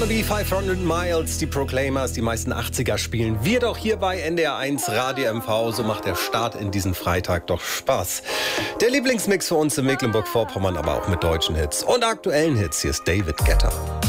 Die 500 Miles, die Proclaimers, die meisten 80er spielen wir doch hier bei NDR 1 Radio MV. So macht der Start in diesen Freitag doch Spaß. Der Lieblingsmix für uns in Mecklenburg-Vorpommern, aber auch mit deutschen Hits und aktuellen Hits. Hier ist David Guetta.